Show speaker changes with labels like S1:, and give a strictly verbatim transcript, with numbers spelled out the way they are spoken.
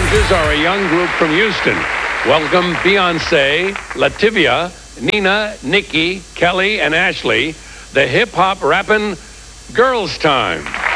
S1: Rangers are a young group from Houston. Welcome Beyonce, Lativia, Nina, Nikki, Kelly, and Ashley, the hip-hop rapping Girls Time.